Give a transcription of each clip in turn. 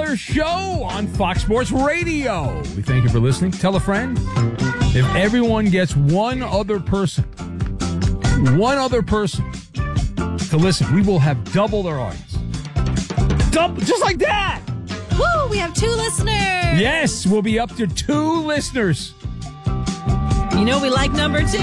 Maller Show on Fox Sports Radio. We thank you for listening. Tell a friend. If everyone gets one other person to listen, we will have double their audience. Double, just like that. Woo, we have 2 listeners. Yes, we'll be up to 2 listeners. You know we like number 2.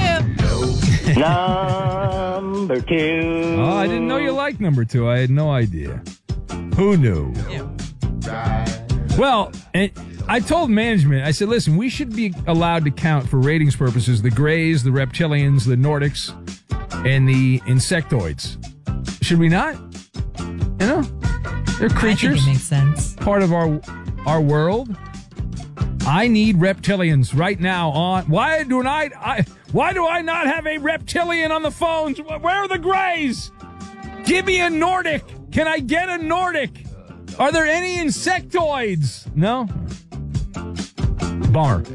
Number 2. Oh, I didn't know you liked number 2. I had no idea. Who knew? Yeah. Well, and I told management, I said, listen, we should be allowed to count for ratings purposes the Greys, the Reptilians, the Nordics, and the Insectoids. Should we not? You know? They're creatures. I think it makes sense. Part of our world. I need reptilians right now on. Why do I not have a reptilian on the phones? Where are the Greys? Give me a Nordic. Can I get a Nordic? Are there any insectoids? No? Bummer.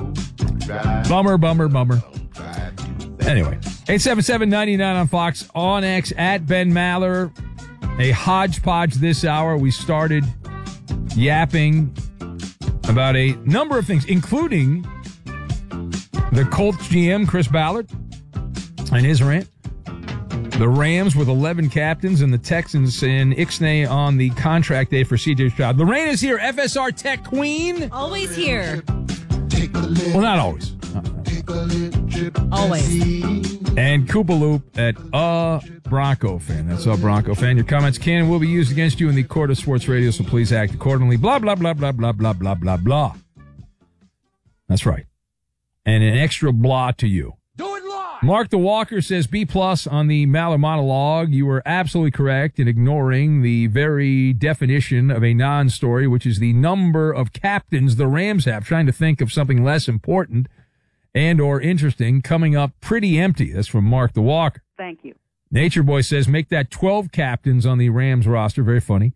Bummer. Anyway, 877-99 on Fox, on X, at Ben Maller. A hodgepodge this hour. We started yapping about a number of things, including the Colts GM, Chris Ballard, and his rant. The Rams with 11 captains, and the Texans in Ixnay on the contract day for C.J. Stroud. Lorraine is here, FSR Tech Queen. Always here. Well, not always. Always. And Koopa Loop at Bronco fan. That's a Bronco fan. Your comments can and will be used against you in the court of sports radio, so please act accordingly. Blah, blah, blah, blah, blah, blah, blah, blah, blah. That's right. And an extra blah to you. Do it live! Mark the Walker says B+ on the Maller monologue. You were absolutely correct in ignoring the very definition of a non-story, which is the number of captains the Rams have. Trying to think of something less important and or interesting coming up pretty empty. That's from Mark the Walker. Thank you. Nature Boy says make that 12 captains on the Rams roster. Very funny.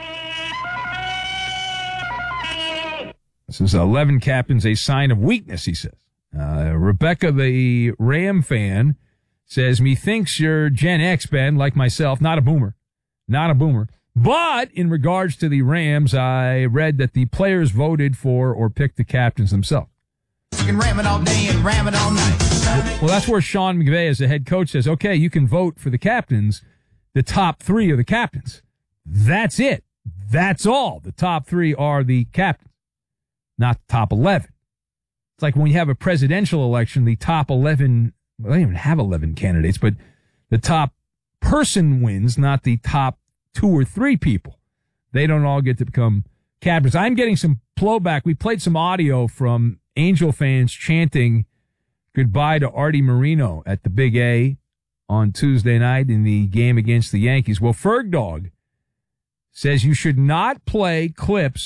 This is 11 captains, a sign of weakness, he says. Rebecca, the Ram fan, says, methinks you're Gen X, Ben, like myself. Not a boomer. But in regards to the Rams, I read that the players voted for or picked the captains themselves. You can ram it all day and ram it all night. Well, that's where Sean McVay, as the head coach, says, okay, you can vote for the captains. The top 3 are the captains. That's it. That's all. The top 3 are the captains, not the top 11. It's like when you have a presidential election, the top 11, well, they don't even have 11 candidates, but the top person wins, not the top 2 or 3 people. They don't all get to become captains. I'm getting some blowback. We played some audio from Angel fans chanting goodbye to Artie Moreno at the Big A on Tuesday night in the game against the Yankees. Well, Ferg Dog says you should not play clips